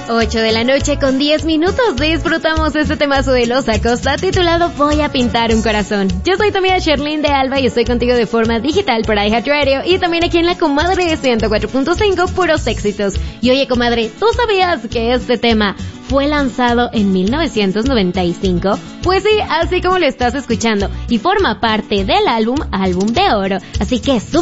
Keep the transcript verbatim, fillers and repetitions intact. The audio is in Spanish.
ocho de la noche con diez minutos disfrutamos este temazo de Los Acosta titulado Voy a pintar un corazón. Yo soy tu amiga Sherlyn de Alba y estoy contigo de forma digital por iHeartRadio y también aquí en la Comadre ciento cuatro punto cinco, puros éxitos. Y oye, comadre, ¿tú sabías que este tema fue lanzado en mil novecientos noventa y cinco? Pues sí, así como lo estás escuchando, y forma parte del álbum Álbum de Oro. Así que